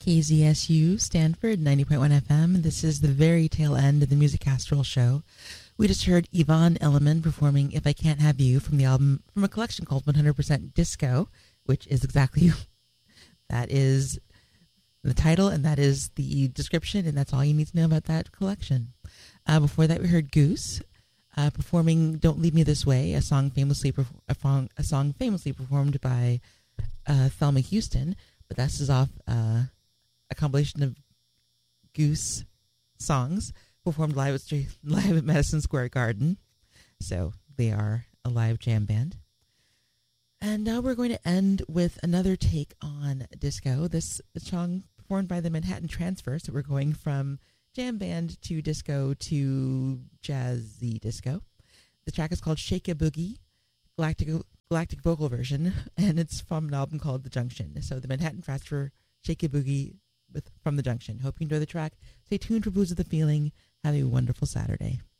KZSU, Stanford, 90.1 FM. This is the very tail end of the Music Castrol show. We just heard Yvonne Elliman performing If I Can't Have You from the album, from a collection called 100% Disco, which is exactly, that is the title and that is the description, and that's all you need to know about that collection. Before that, we heard Goose performing Don't Leave Me This Way, a song famously performed by Thelma Houston, but this is off a compilation of Goose songs performed live at Madison Square Garden. So they are a live jam band. And now we're going to end with another take on disco. This song performed by the Manhattan Transfer. So we're going from jam band to disco to jazzy disco. The track is called Shake a Boogie, Galactic vocal version, and it's from an album called The Junction. So the Manhattan Transfer, Shake a Boogie from The Junction. Hope you enjoy the track. Stay tuned for Blues of the Feeling. Have a wonderful Saturday.